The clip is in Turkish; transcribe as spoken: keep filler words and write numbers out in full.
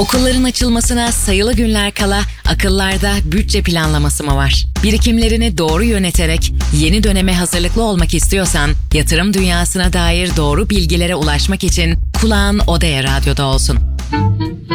Okulların açılmasına sayılı günler kala akıllarda bütçe planlaması mı var? Birikimlerini doğru yöneterek yeni döneme hazırlıklı olmak istiyorsan, yatırım dünyasına dair doğru bilgilere ulaşmak için kulağın Odea Radyo'da olsun.